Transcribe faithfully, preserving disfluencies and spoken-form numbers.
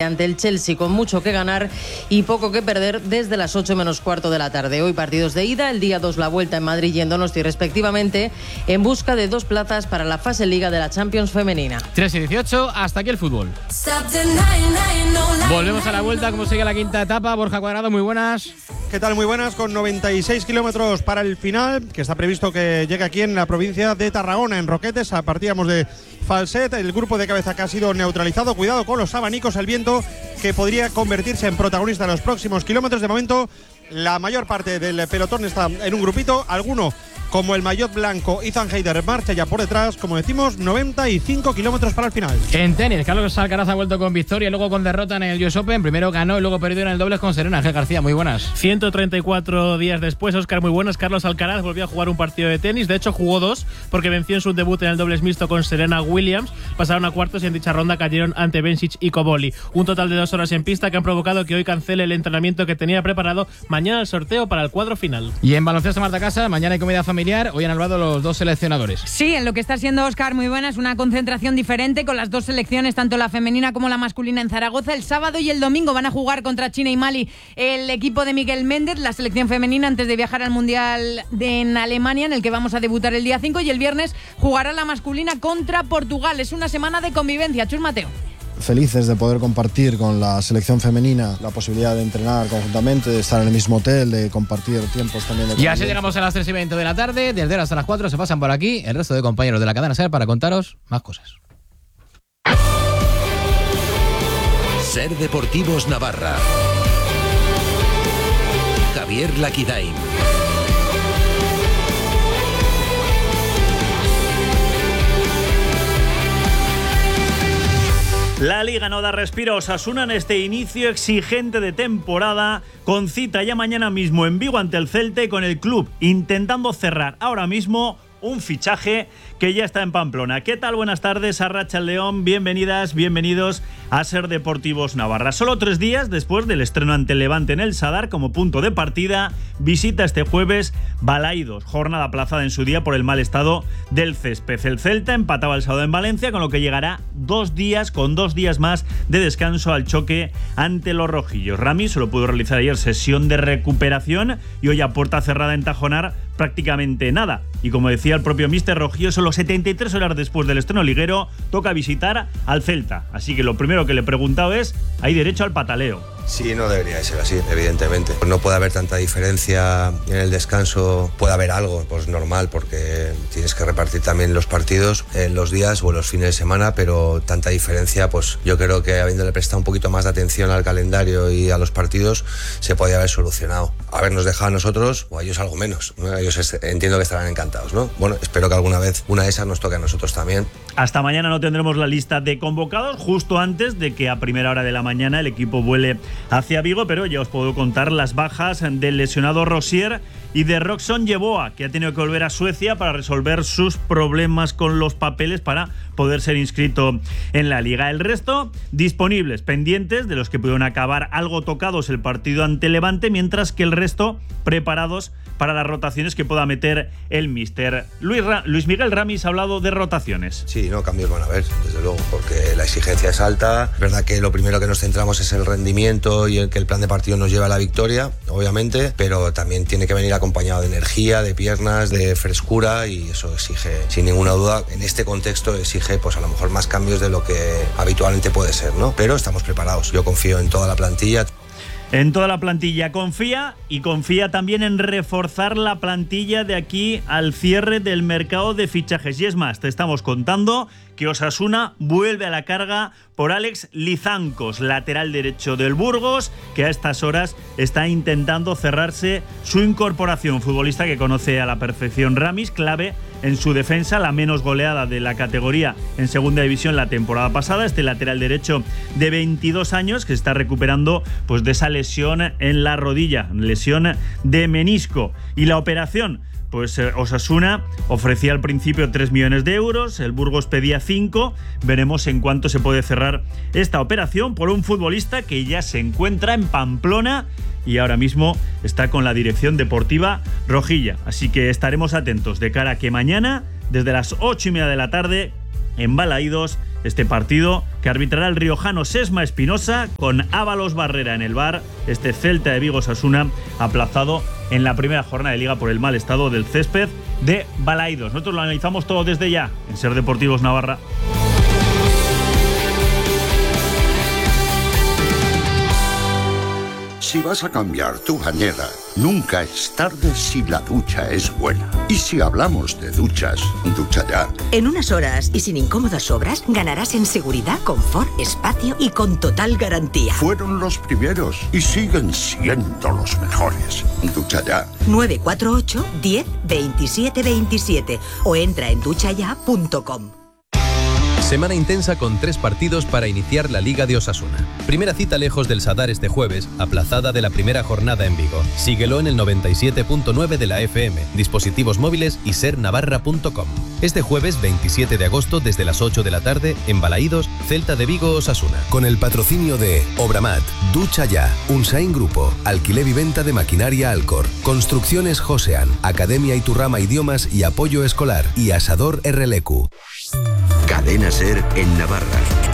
ante el Chelsea con mucho que ganar y poco que perder desde las ocho menos cuarto de la tarde. Hoy partidos de ida, el día dos la vuelta en Madrid y en Donosti respectivamente, en busca de dos plazas para la fase Liga de la Champions femenina. tres y dieciocho, hasta aquí el fútbol. Volvemos a la vuelta, como sigue la quinta etapa. Borja Cuadrado, muy buenas. ¿Qué tal? Muy buenas, con noventa y seis kilómetros para el final, que está previsto que llegue aquí en la provincia de Tarragona, en Roquetes. Partíamos de Falset, el grupo de cabeza que ha sido neutralizado. Cuidado con los abanicos, el viento que podría convertirse en protagonista en los próximos kilómetros. De momento, la mayor parte del pelotón está en un grupito, alguno como el maillot blanco Ethan Heider marcha ya por detrás. Como decimos, noventa y cinco kilómetros para el final. En tenis, Carlos Alcaraz ha vuelto con victoria, luego con derrota en el U S Open. Primero ganó y luego perdió en el dobles con Serena. Ángel García, muy buenas. ciento treinta y cuatro días después, Óscar, muy buenas. Carlos Alcaraz volvió a jugar un partido de tenis. De hecho, jugó dos, porque venció en su debut en el dobles mixto con Serena Williams. Pasaron a cuartos y en dicha ronda cayeron ante Bencic y Cobolli. Un total de dos horas en pista que han provocado que hoy cancele el entrenamiento que tenía preparado. Mañana el sorteo para el cuadro final. Y en baloncesto, Marta Casa, mañana hay comida familiar. Hoy han hablado los dos seleccionadores. Sí, en lo que está siendo, Óscar, muy buena, es una concentración diferente con las dos selecciones, tanto la femenina como la masculina, en Zaragoza. El sábado y el domingo van a jugar contra China y Mali el equipo de Miguel Méndez, la selección femenina, antes de viajar al Mundial de, en Alemania, en el que vamos a debutar el día cinco, y el viernes jugará la masculina contra Portugal. Es una semana de convivencia. Chus Mateo. Felices de poder compartir con la selección femenina la posibilidad de entrenar conjuntamente, de estar en el mismo hotel, de compartir tiempos también. De y así llegamos a las tres y veinte de la tarde. Desde ahora hasta las cuatro se pasan por aquí el resto de compañeros de la cadena SER para contaros más cosas. SER Deportivos Navarra. Javier Laquidain. La Liga no da respiro a Osasuna en este inicio exigente de temporada, con cita ya mañana mismo en Vigo ante el Celta y con el club intentando cerrar ahora mismo un fichaje que ya está en Pamplona. ¿Qué tal? Buenas tardes, Arratsaldeon, bienvenidas, bienvenidos a SER Deportivos Navarra. Solo tres días después del estreno ante el Levante en el Sadar como punto de partida, visita este jueves Balaídos, jornada aplazada en su día por el mal estado del césped. El Celta empataba el sábado en Valencia, con lo que llegará dos días, con dos días más de descanso al choque ante los rojillos. Rami solo pudo realizar ayer sesión de recuperación y hoy a puerta cerrada en Tajonar prácticamente nada. Y como decía el propio míster Rojillo, solo setenta y tres horas después del estreno liguero toca visitar al Celta. Así que lo primero que le he preguntado es, ¿hay derecho al pataleo? Sí, no debería ser así, evidentemente. No puede haber tanta diferencia en el descanso, puede haber algo, pues normal, porque tienes que repartir también los partidos en los días o en los fines de semana, pero tanta diferencia, pues yo creo que habiéndole prestado un poquito más de atención al calendario y a los partidos, se podía haber solucionado. Habernos dejado a nosotros o a ellos algo menos, ¿no? Ellos entiendo que estarán encantados, ¿no? Bueno, espero que alguna vez una de esas nos toque a nosotros también. Hasta mañana no tendremos la lista de convocados, justo antes de que a primera hora de la mañana el equipo vuele hacia Vigo, pero ya os puedo contar las bajas del lesionado Rosier y de Roxon Yeboah, que ha tenido que volver a Suecia para resolver sus problemas con los papeles para poder ser inscrito en la liga. El resto disponibles, pendientes, de los que pudieron acabar algo tocados el partido ante Levante, mientras que el resto preparados para las rotaciones que pueda meter el míster. Luis, Ra- Luis Miguel Ramis ha hablado de rotaciones. Sí, no, cambios van a haber, desde luego, porque la exigencia es alta. Es verdad que lo primero que nos centramos es el rendimiento y el que el plan de partido nos lleve a la victoria, obviamente, pero también tiene que venir acompañado de energía, de piernas, de frescura, y eso exige, sin ninguna duda, en este contexto exige pues a lo mejor más cambios de lo que habitualmente puede ser, ¿no? Pero estamos preparados. Yo confío en toda la plantilla. En toda la plantilla confía, y confía también en reforzar la plantilla de aquí al cierre del mercado de fichajes. Y es más, te estamos contando que Osasuna vuelve a la carga por Alex Lizancos, lateral derecho del Burgos, que a estas horas está intentando cerrarse su incorporación. Futbolista que conoce a la perfección Ramis, clave en su defensa, la menos goleada de la categoría en segunda división la temporada pasada. Este lateral derecho de veintidós años que está recuperando pues de esa lesión en la rodilla, lesión de menisco. Y la operación, pues eh, Osasuna ofrecía al principio tres millones de euros, el Burgos pedía cinco. Veremos en cuánto se puede cerrar esta operación por un futbolista que ya se encuentra en Pamplona y ahora mismo está con la dirección deportiva rojilla. Así que estaremos atentos de cara a que mañana, desde las ocho y media de la tarde, en Balaídos, este partido que arbitrará el riojano Sesma Espinosa con Ábalos Barrera en el V A R. Este Celta de Vigo Osasuna aplazado en la primera jornada de Liga por el mal estado del césped de Balaídos. Nosotros lo analizamos todo desde ya en Ser Deportivos Navarra. Si vas a cambiar tu bañera, nunca es tarde si la ducha es buena. Y si hablamos de duchas, Ducha Ya. En unas horas y sin incómodas obras, ganarás en seguridad, confort, espacio y con total garantía. Fueron los primeros y siguen siendo los mejores. Ducha Ya. nueve cuatro ocho, diez, veintisiete veintisiete o entra en ducha ya punto com. Semana intensa con tres partidos para iniciar la Liga de Osasuna. Primera cita lejos del Sadar este jueves, aplazada de la primera jornada en Vigo. Síguelo en el noventa y siete punto nueve de la F M, dispositivos móviles y ser navarra punto com. Este jueves veintisiete de agosto desde las ocho de la tarde en Balaídos, Celta de Vigo Osasuna. Con el patrocinio de Obramat, Ducha Ya, Unsain Grupo, Alquiler y Venta de Maquinaria Alcor, Construcciones Josean, Academia Iturrama Idiomas y Apoyo Escolar y Asador R L Q. Cadena Ser en Navarra.